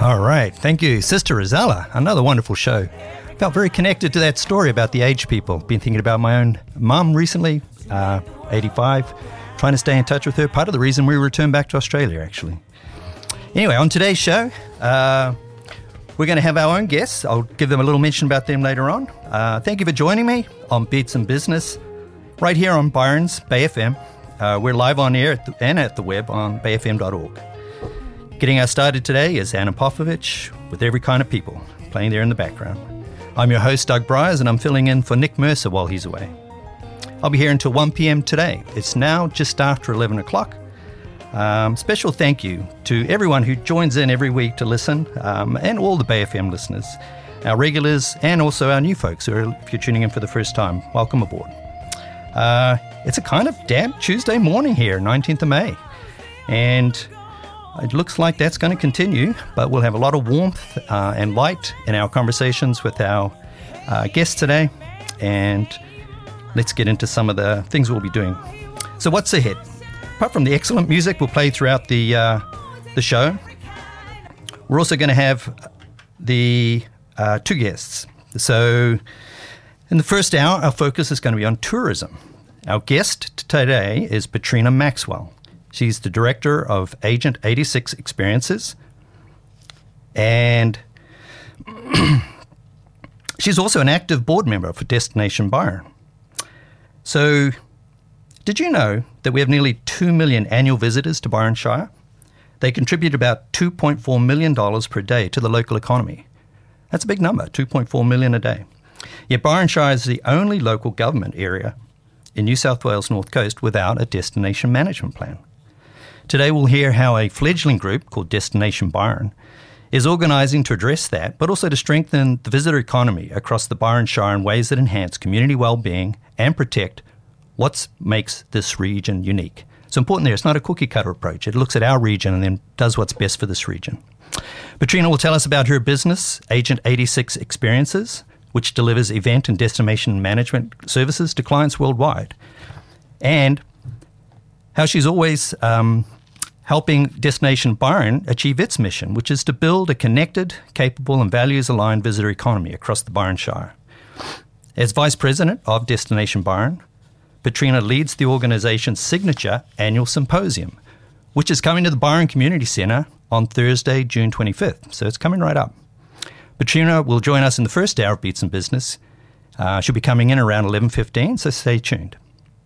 All right. Thank you, Sister Rosella. Another wonderful show. Felt very connected to that story about the aged people. Been thinking about my own mum recently, 85, trying to stay in touch with her. Part of the reason we returned back to Australia, actually. Anyway, on today's show, we're going to have our own guests. I'll give them a little mention about them later on. Thank you for joining me on Beats and Business, right here on Byron's Bay FM. We're live on air and at the web on bayfm.org. Getting us started today is Anna Popovich with Every Kind of People, playing there in the background. I'm your host, Doug Bryars, and I'm filling in for Nick Mercer while he's away. I'll be here until 1 p.m. today. It's now just after 11 o'clock. Special thank you to everyone who joins in every week to listen, and all the Bay FM listeners, our regulars, and also our new folks if you're tuning in for the first time. Welcome aboard. It's a kind of damp Tuesday morning here, 19th of May, and it looks like that's going to continue, but we'll have a lot of warmth and light in our conversations with our guests today, and let's get into some of the things we'll be doing. So what's ahead? Apart from the excellent music we'll play throughout the show, we're also going to have the two guests. So in the first hour, our focus is going to be on tourism. Our guest today is Petrina Maxwell. She's the director of Agent 86 Experiences, and she's also an active board member for Destination Byron. So, did you know that we have nearly 2 million annual visitors to Byron Shire? They contribute about $2.4 million per day to the local economy. That's a big number, 2.4 million a day. Yet Byron Shire is the only local government area in New South Wales North Coast without a destination management plan. Today we'll hear how a fledgling group called Destination Byron is organising to address that, but also to strengthen the visitor economy across the Byron Shire in ways that enhance community well-being and protect what makes this region unique. It's important there. It's not a cookie-cutter approach. It looks at our region and then does what's best for this region. Petrina will tell us about her business, Agent 86 Experiences, which delivers event and destination management services to clients worldwide, and how she's always helping Destination Byron achieve its mission, which is to build a connected, capable and values-aligned visitor economy across the Byron Shire. As Vice President of Destination Byron, Petrina leads the organisation's signature annual symposium, which is coming to the Byron Community Centre on Thursday, June 25th. So it's coming right up. Petrina will join us in the first hour of Beats and Business. She'll be coming in around 11:15, so stay tuned.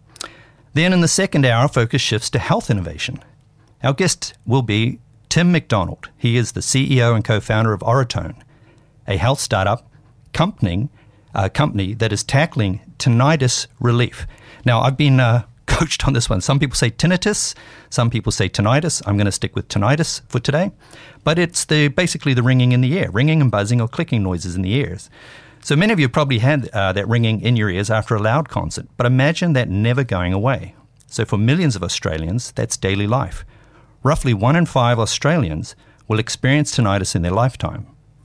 Then in the second hour, focus shifts to health innovation. Our guest will be Tim McDonald. He is the CEO and co-founder of Auratone, a health startup company that is tackling tinnitus relief. Now, I've been coached on this one. Some people say tinnitus, some people say tinnitus. I'm going to stick with tinnitus for today. But it's basically the ringing in the ear, ringing and buzzing or clicking noises in the ears. So many of you probably had that ringing in your ears after a loud concert, but imagine that never going away. So for millions of Australians, that's daily life. Roughly 1 in 5 Australians will experience tinnitus in their lifetime.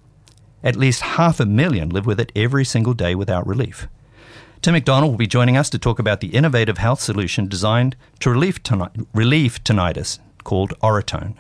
At least 500,000 live with it every single day without relief. Tim McDonald will be joining us to talk about the innovative health solution designed to relieve tinnitus called Auratone.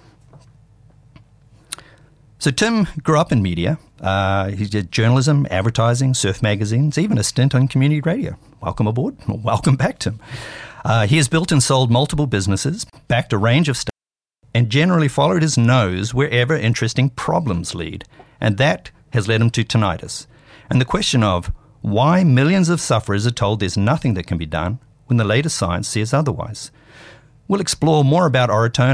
So Tim grew up in media. He did journalism, advertising, surf magazines, even a stint on community radio. Welcome aboard. Welcome back, Tim. He has built and sold multiple businesses, backed a range of stuff, and generally followed his nose wherever interesting problems lead. And that has led him to tinnitus. And the question of why millions of sufferers are told there's nothing that can be done when the latest science says otherwise. We'll explore more about Auratone